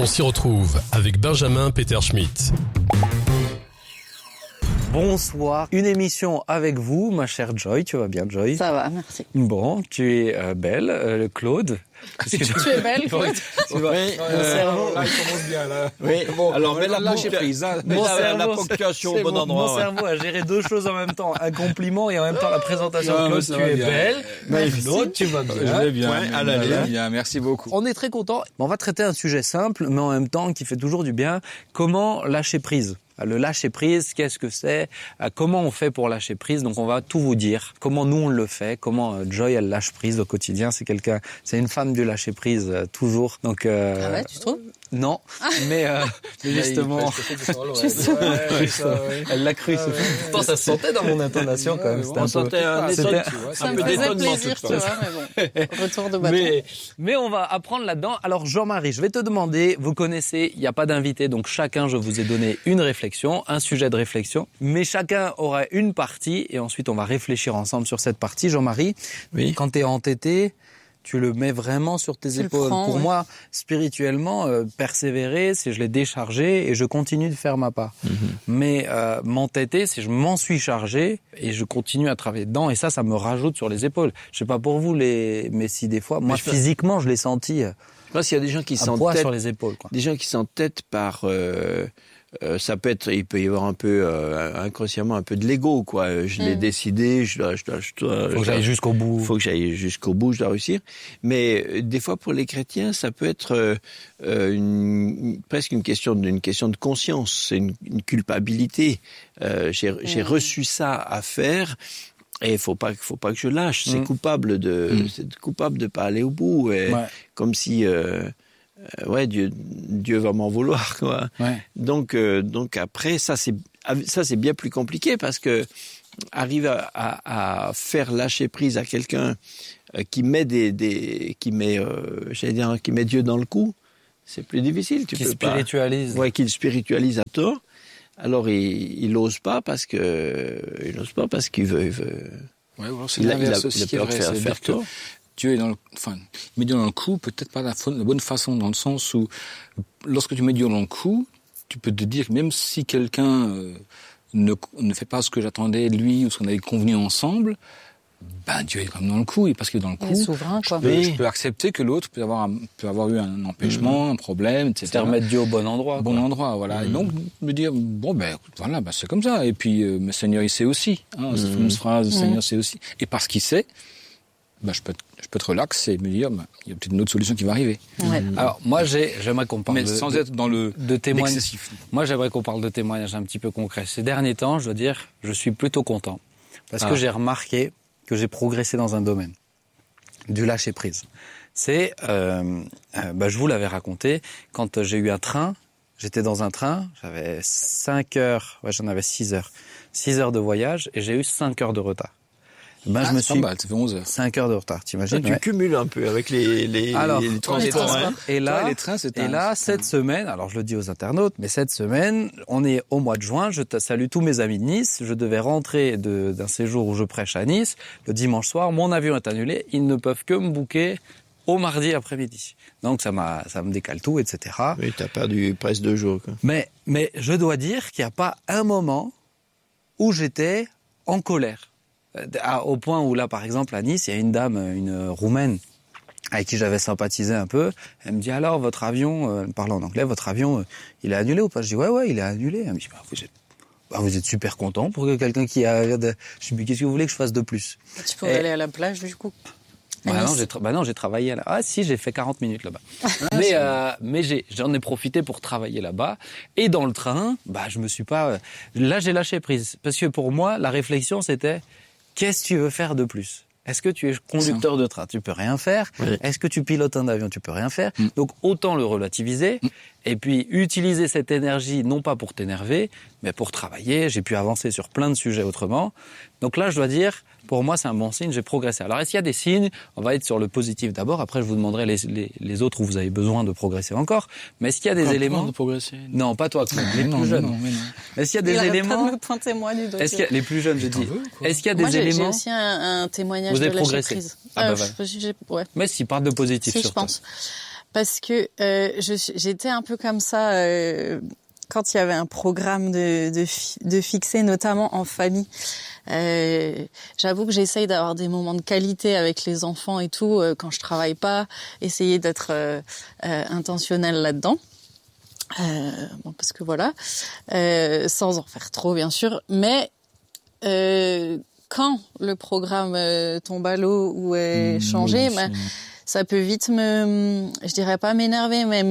On s'y retrouve avec Benjamin Peter-Schmidt. Bonsoir, une émission avec vous, ma chère Joy. Tu vas bien, Joy? Ça va, merci. Bon, tu es belle, Claude. Tu es belle, Claude. Tu vois, oui, mon cerveau. Là, il commence bien, là. Oui, bon, alors, mais lâcher prise, hein. La ponctuation au bon endroit. Mon cerveau a géré deux choses en même temps. Un compliment et en même temps la présentation. Non, Claude, tu es belle. Claude, tu vas bien. Je vais bien. Allez, bien. Merci beaucoup. On est très contents. On va traiter un sujet simple, mais en même temps qui fait toujours du bien. Comment lâcher prise? Le lâcher prise, qu'est-ce que c'est? Comment on fait pour lâcher prise? Donc on va tout vous dire. Comment nous on le fait? Comment Joy elle lâche prise au quotidien? C'est une femme du lâcher prise toujours. Donc ah ouais, tu trouves? Non, mais justement, elle l'a cru. Pourtant ça se sentait dans mon intonation quand même. On sentait un peu d'étonnement. Tu vois, mais bon, retour de bâton. Mais on va apprendre là-dedans. Alors Jean-Marie, je vais te demander, vous connaissez, il n'y a pas d'invité, donc chacun, je vous ai donné une réflexion, un sujet de réflexion, mais chacun aura une partie et ensuite on va réfléchir ensemble sur cette partie. Jean-Marie, oui. Quand tu es entêté, tu le mets vraiment sur tes épaules. Pour moi, spirituellement, persévérer, c'est je l'ai déchargé et je continue de faire ma part. Mais m'entêter, c'est je m'en suis chargé et je continue à travailler dedans. Et ça me rajoute sur les épaules. Je sais pas pour vous, mais si des fois, moi physiquement, je l'ai senti. Je pense qu'il y a des gens qui s'entêtent sur les épaules, quoi. Des gens qui s'entêtent par ça peut être, il peut y avoir un peu inconsciemment un peu de l'ego, quoi. Je l'ai décidé, je dois. Faut que j'aille jusqu'au bout. Faut que j'aille jusqu'au bout, je dois réussir. Mais des fois, pour les chrétiens, ça peut être presque une question de conscience, c'est une culpabilité. J'ai reçu ça à faire. Et faut pas que je lâche. C'est coupable de pas aller au bout. Et comme si Dieu va m'en vouloir, quoi. Ouais. Donc après ça c'est bien plus compliqué parce que arrive à faire lâcher prise à quelqu'un qui met qui met Dieu dans le coup, c'est plus difficile. Qui spiritualise. Qu'il spiritualise à tort. Alors il n'ose pas parce qu'il veut. Ouais, alors c'est l'inverse aussi qui est vrai, c'est faire tort. Dieu est met Dieu dans le coup, peut-être pas la bonne façon, dans le sens où, lorsque tu mets Dieu dans le coup, tu peux te dire que même si quelqu'un ne fait pas ce que j'attendais de lui ou ce qu'on avait convenu ensemble, Dieu est quand même dans le coup, et parce qu'il est dans le coup, souverain, quoi. Je peux accepter que l'autre peut avoir eu un empêchement, un problème, etc. C'est remettre Dieu au bon endroit. Voilà. Et donc, me dire, c'est comme ça. Et puis, le Seigneur, il sait aussi. Cette fameuse phrase, le Seigneur sait aussi. Et parce qu'il sait, je peux être relax et me dire, il y a peut-être une autre solution qui va arriver. Ouais. Alors, moi, j'aimerais qu'on parle sans être dans de témoignage. Moi, j'aimerais qu'on parle de témoignage un petit peu concret. Ces derniers temps, je dois dire, je suis plutôt content. Parce que j'ai remarqué que j'ai progressé dans un domaine. Du lâcher prise. C'est, je vous l'avais raconté, quand j'ai eu un train, j'étais dans un train, j'avais 5 heures, j'en avais 6 heures. 6 heures de voyage et j'ai eu 5 heures de retard. Je me suis... pas mal, ça fait 11 heures. 5 heures de retard, t'imagines? Tu cumules un peu avec les transports. Et là, cette semaine, alors je le dis aux internautes, mais cette semaine, on est au mois de juin, je salue tous mes amis de Nice, je devais rentrer d'un séjour où je prêche à Nice, le dimanche soir, mon avion est annulé, ils ne peuvent que me booker au mardi après-midi. Donc ça me décale tout, etc. Oui, t'as perdu presque 2 jours, quoi. Mais je dois dire qu'il n'y a pas un moment où j'étais en colère. Au point où là, par exemple, à Nice, il y a une dame, une Roumaine, avec qui j'avais sympathisé un peu. Elle me dit, alors, votre avion, elle me parle en anglais, votre avion, il est annulé ou pas? Je dis, ouais, il est annulé. Elle me dit, vous êtes super content pour que quelqu'un qui a... Je dis, mais qu'est-ce que vous voulez que je fasse de plus? Tu pourrais aller à la plage, du coup? Non, j'ai travaillé là. Ah si, j'ai fait 40 minutes là-bas. Mais j'en ai profité pour travailler là-bas. Et dans le train, je me suis pas... Là, j'ai lâché prise. Parce que pour moi, la réflexion, c'était... Qu'est-ce que tu veux faire de plus? Est-ce que tu es conducteur de train? Tu peux rien faire. Oui. Est-ce que tu pilotes un avion? Tu peux rien faire. Donc, autant le relativiser et puis utiliser cette énergie, non pas pour t'énerver, mais pour travailler. J'ai pu avancer sur plein de sujets autrement. Donc là, je dois dire, pour moi, c'est un bon signe, j'ai progressé. Alors, est-ce qu'il y a des signes? On va être sur le positif d'abord. Après, je vous demanderai les autres où vous avez besoin de progresser encore. Mais est-ce qu'il y a des éléments... de progresser? Non, pas toi, les plus jeunes. Non. Est-ce qu'il y a des éléments... Me pointer moi du dossier. Est-ce qu'il y a... Les plus jeunes, je dis. Est-ce qu'il y a des éléments... Moi, j'ai aussi un témoignage vous avez de lâcher progressé. prise. Ouais. Mais si, parle de positif si, surtout. Je pense. Parce que j'étais un peu comme ça quand il y avait un programme de fixer, notamment en famille. J'avoue que j'essaye d'avoir des moments de qualité avec les enfants et tout quand je travaille pas, essayer d'être intentionnelle là-dedans. Parce que voilà, sans en faire trop bien sûr, mais quand le programme tombe à l'eau ou est changé, ça peut vite je dirais pas m'énerver, mais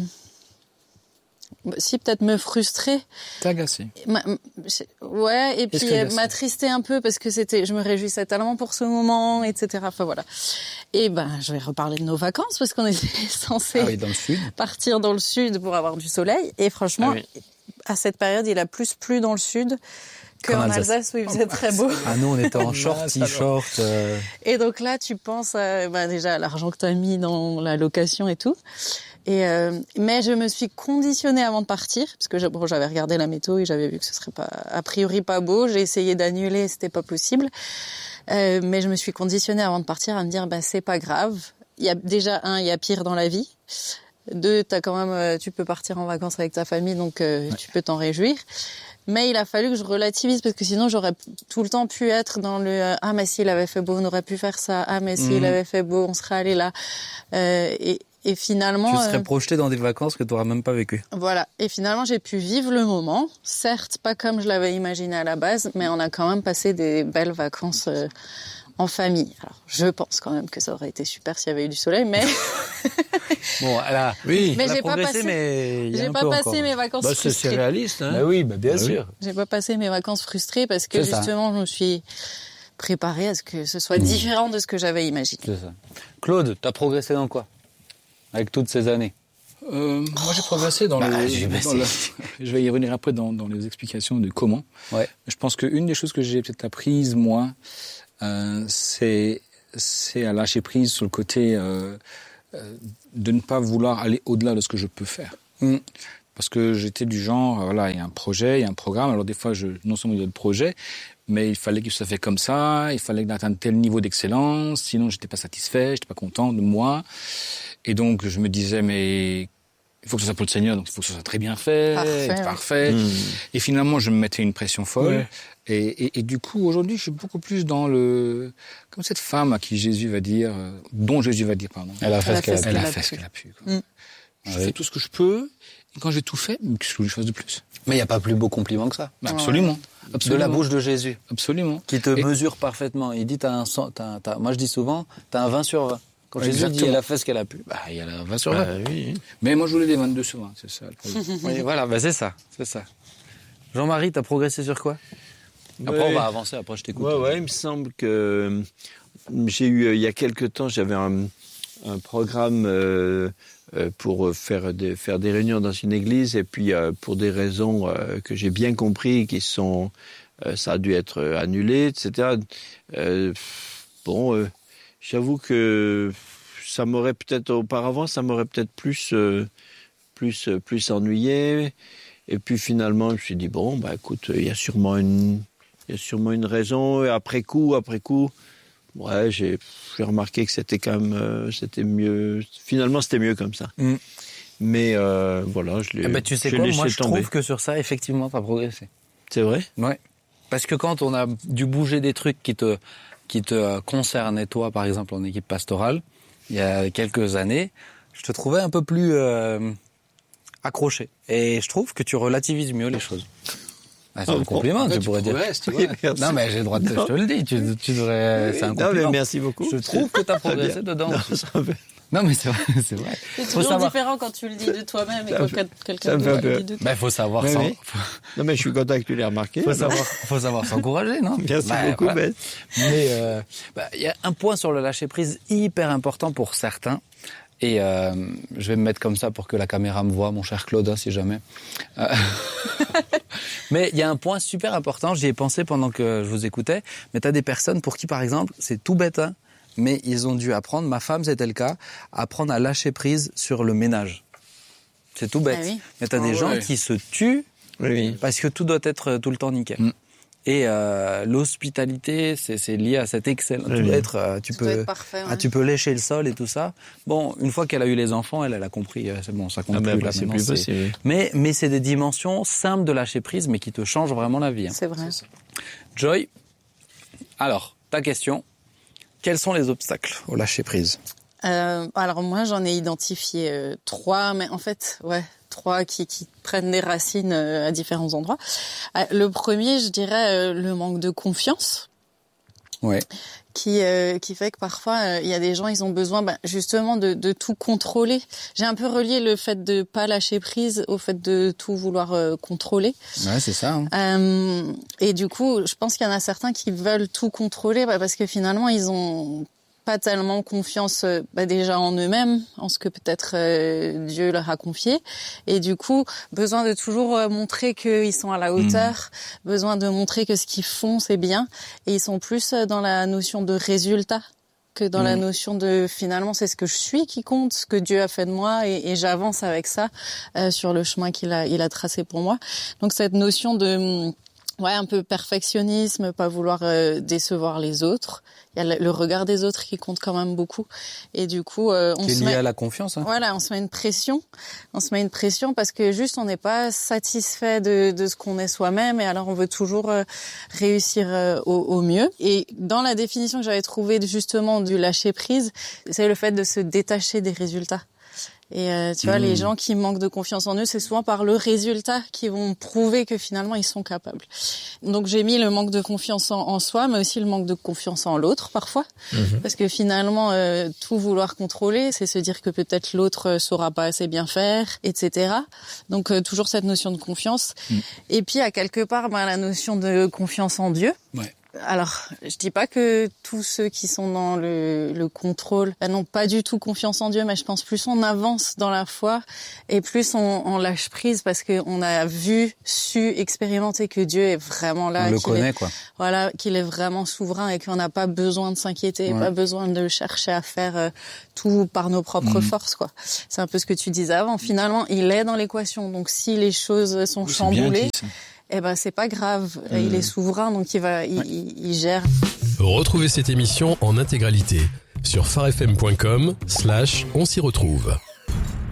peut-être me frustrer. T'agacer. Ouais, et puis m'attrister un peu parce que je me réjouissais tellement pour ce moment, etc. Enfin voilà. Et je vais reparler de nos vacances parce qu'on était censés partir dans le sud pour avoir du soleil. Et franchement, à cette période, il a plus plu dans le sud qu'en Alsace où il faisait très beau. Ah nous, on était en short, t-shirt. Et donc là, tu penses déjà à l'argent que tu as mis dans la location et tout. Mais je me suis conditionnée avant de partir parce que j'avais regardé la météo et j'avais vu que ce serait pas a priori pas beau. J'ai essayé d'annuler, c'était pas possible. Mais je me suis conditionnée avant de partir à me dire c'est pas grave. Il y a déjà il y a pire dans la vie. 2, tu peux partir en vacances avec ta famille, donc tu peux t'en réjouir. Mais il a fallu que je relativise parce que sinon j'aurais tout le temps pu être dans le mais s'il avait fait beau, on aurait pu faire ça. Mais s'il avait fait beau, on serait allé là. Et finalement, tu serais projeté dans des vacances que tu n'auras même pas vécues. Voilà. Et finalement, j'ai pu vivre le moment. Certes, pas comme je l'avais imaginé à la base, mais on a quand même passé des belles vacances en famille. Alors, je pense quand même que ça aurait été super s'il y avait eu du soleil, mais bon, là, oui. Mais j'ai pas passé mes vacances frustrées. C'est réaliste, hein. Oui, bien sûr. J'ai pas passé mes vacances frustrées parce que justement, je me suis préparée à ce que ce soit différent de ce que j'avais imaginé. C'est ça. Claude, t'as progressé dans quoi? Avec toutes ces années? Moi, j'ai progressé je vais y revenir après dans les explications de comment. Ouais. Je pense qu'une des choses que j'ai peut-être apprises, moi, c'est à lâcher prise sur le côté de ne pas vouloir aller au-delà de ce que je peux faire. Parce que j'étais du genre, il y a un projet, il y a un programme. Alors des fois, non seulement il y a le projet, mais il fallait que ça fait comme ça, il fallait atteindre tel niveau d'excellence, sinon j'étais pas satisfait, j'étais pas content de moi. Et donc, je me disais, mais il faut que ce soit pour le Seigneur, donc il faut que ce soit très bien fait, parfait. Et finalement, je me mettais une pression folle. Ouais. Et du coup, aujourd'hui, je suis beaucoup plus dans comme cette femme à qui Jésus va dire, dont Jésus va dire, pardon. Elle a fait ce qu'elle a pu. Je fais tout ce que je peux, et quand j'ai tout fait, qu'est-ce que je fasse de plus? Mais il n'y a pas plus beau compliment que ça. Absolument. De la bouche de Jésus. Absolument. Qui te mesure parfaitement. Il dit, moi je dis souvent, t'as un 20 sur 20. Quand Jésus dit, elle a fait ce qu'elle a pu, il y a un 20 sur 20. Oui. Mais moi je voulais des 22 sur 20, c'est ça. Oui, voilà, c'est ça. Jean-Marie, t'as progressé sur quoi? Après, on va avancer, après je t'écoute. Ouais, il me semble que j'ai eu, il y a quelque temps, j'avais un programme pour faire des réunions dans une église, et puis pour des raisons que j'ai bien compris, ça a dû être annulé, etc. J'avoue que ça m'aurait peut-être plus ennuyé. Et puis finalement, je me suis dit écoute, il y a sûrement une raison. Et après coup, j'ai remarqué que c'était quand même, c'était mieux. Finalement, c'était mieux comme ça. Mais voilà, je l'ai. Tu sais quoi, moi je trouve que sur ça, effectivement, t'as progressé. C'est vrai? Ouais. Parce que quand on a dû bouger des trucs qui te concernait toi, par exemple, en équipe pastorale, il y a quelques années, je te trouvais un peu plus accroché. Et je trouve que tu relativises mieux les choses. C'est un compliment, tu pourrais dire. Non, mais j'ai le droit je te le dis, tu devrais, c'est un compliment. Non, mais merci beaucoup. Je trouve que tu as progressé dedans. Non, mais c'est vrai. C'est toujours différent quand tu le dis de toi-même et quand quelqu'un d'autre le dit de toi. Il faut savoir Non, mais je suis content que tu l'aies remarqué. Faut savoir s'encourager, non? Merci beaucoup, Ben. Mais il y a un point sur le lâcher-prise hyper important pour certains. Et je vais me mettre comme ça pour que la caméra me voie, mon cher Claude, si jamais. Mais il y a un point super important, j'y ai pensé pendant que je vous écoutais, mais tu as des personnes pour qui, par exemple, c'est tout bête, mais ils ont dû apprendre, ma femme c'était le cas, apprendre à lâcher prise sur le ménage. C'est tout bête. Ah oui. Mais tu as des gens qui se tuent parce que tout doit être tout le temps nickel. Et l'hospitalité, c'est lié à cette excellence. Tu peux lécher le sol et tout ça. Bon, une fois qu'elle a eu les enfants, elle a compris. C'est bon, ça compte plus. Là, c'est plus possible. Mais c'est des dimensions simples de lâcher prise, mais qui te changent vraiment la vie. C'est vrai. Joy, alors, ta question. Quels sont les obstacles au lâcher prise? Alors moi, j'en ai identifié 3, mais en fait, 3 qui prennent des racines à différents endroits. Le premier, je dirais le manque de confiance. Ouais. Qui fait que parfois il y a des gens, ils ont besoin justement de tout contrôler. J'ai un peu relié le fait de pas lâcher prise au fait de tout vouloir contrôler. Ouais, c'est ça. Et du coup, je pense qu'il y en a certains qui veulent tout contrôler parce que finalement ils ont pas tellement confiance déjà en eux-mêmes, en ce que peut-être Dieu leur a confié, et du coup besoin de toujours montrer qu'ils sont à la hauteur, besoin de montrer que ce qu'ils font c'est bien, et ils sont plus dans la notion de résultat que dans la notion de finalement c'est ce que je suis qui compte, ce que Dieu a fait de moi, et j'avance avec ça sur le chemin qu'il a tracé pour moi. Donc cette notion de un peu perfectionnisme, pas vouloir décevoir les autres. Il y a le regard des autres qui compte quand même beaucoup. Et du coup, on se met à la confiance. Voilà, on se met une pression. On se met une pression parce que juste on n'est pas satisfait de ce qu'on est soi-même, et alors on veut toujours réussir au mieux. Et dans la définition que j'avais trouvée justement du lâcher prise, c'est le fait de se détacher des résultats. Et tu vois, les gens qui manquent de confiance en eux, c'est souvent par le résultat qu'ils vont prouver que finalement ils sont capables. Donc j'ai mis le manque de confiance en soi, mais aussi le manque de confiance en l'autre parfois, parce que finalement tout vouloir contrôler, c'est se dire que peut-être l'autre saura pas assez bien faire, etc. Donc toujours cette notion de confiance. Et puis à quelque part la notion de confiance en Dieu. Ouais. Alors, je dis pas que tous ceux qui sont dans le contrôle n'ont pas du tout confiance en Dieu, mais je pense plus on avance dans la foi et plus on lâche prise parce que on a su expérimenter que Dieu est vraiment là. On le connaît, quoi. Voilà, qu'il est vraiment souverain et qu'on n'a pas besoin de s'inquiéter, pas besoin de chercher à faire tout par nos propres forces, quoi. C'est un peu ce que tu disais avant. Finalement, il est dans l'équation. Donc, si les choses sont chamboulées, c'est pas grave. Il est souverain, donc il gère. Retrouvez cette émission en intégralité sur farfm.com/on s'y retrouve.